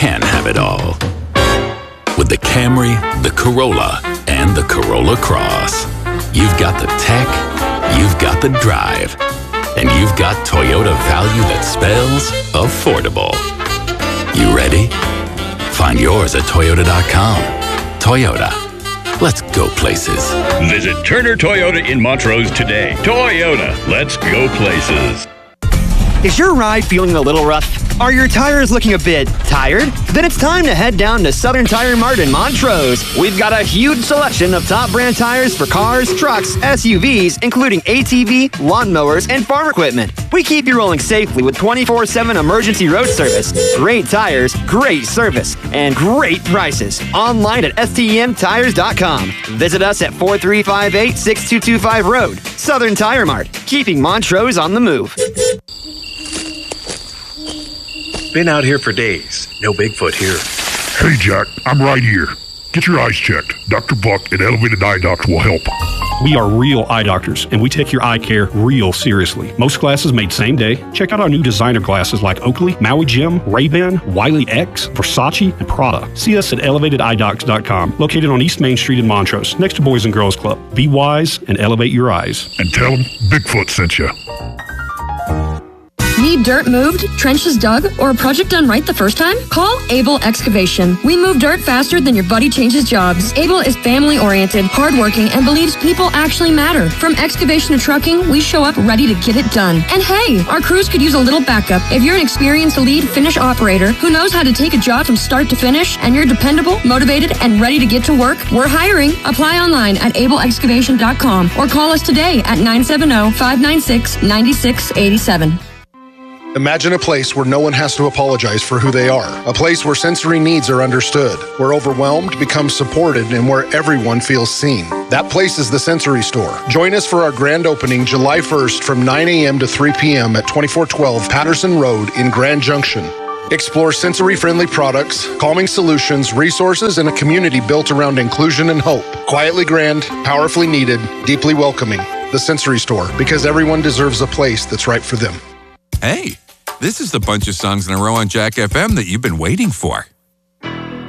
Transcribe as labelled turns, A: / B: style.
A: can have it all. With the Camry, the Corolla, and the Corolla Cross. You've got the tech, you've got the drive, and you've got Toyota value that spells affordable. You ready? Find yours at Toyota.com. Toyota. Let's go places.
B: Visit Turner Toyota in Montrose today. Toyota. Let's go places.
C: Is your ride feeling a little rough? Are your tires looking a bit tired? Then it's time to head down to Southern Tire Mart in Montrose. We've got a huge selection of top brand tires for cars, trucks, SUVs, including ATV, lawnmowers, and farm equipment. We keep you rolling safely with 24/7 emergency road service. Great tires, great service, and great prices. Online at stmtires.com. Visit us at 4358 6225 Road. Southern Tire Mart, keeping Montrose on the move.
D: Been out here for days. No Bigfoot here.
E: Hey, Jack, I'm right here. Get your eyes checked. Dr. Buck at Elevated Eye Docs will help.
F: We are real eye doctors, and we take your eye care real seriously. Most glasses made same day. Check out our new designer glasses like Oakley, Maui Jim, Ray-Ban, Wiley X, Versace, and Prada. See us at elevatedeyedocs.com, located on East Main Street in Montrose, next to Boys and Girls Club. Be wise and elevate your eyes.
E: And tell them Bigfoot sent you.
G: Need dirt moved, trenches dug, or a project done right the first time? Call Able Excavation. We move dirt faster than your buddy changes jobs. Able is family-oriented, hardworking, and believes people actually matter. From excavation to trucking, we show up ready to get it done. And hey, our crews could use a little backup. If you're an experienced lead finish operator who knows how to take a job from start to finish, and you're dependable, motivated, and ready to get to work, we're hiring. Apply online at ableexcavation.com or call us today at 970-596-9687.
H: Imagine a place where no one has to apologize for who they are. A place where sensory needs are understood, where overwhelmed becomes supported, and where everyone feels seen. That place is the Sensory Store. Join us for our grand opening July 1st from 9 a.m. to 3 p.m. at 2412 Patterson Road in Grand Junction. Explore sensory-friendly products, calming solutions, resources, and a community built around inclusion and hope. Quietly grand, powerfully needed, deeply welcoming. The Sensory Store, because everyone deserves a place that's right for them.
I: Hey, this is the bunch of songs in a row on Jack FM that you've been waiting for.